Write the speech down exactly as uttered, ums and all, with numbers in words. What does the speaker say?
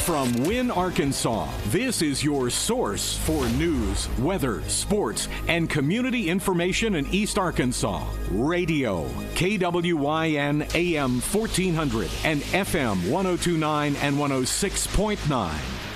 From Wynne, Arkansas, this is your source for news, weather, sports, and community information in East Arkansas. Radio, K W Y N A M fourteen hundred and F M one oh two point nine and one oh six point nine.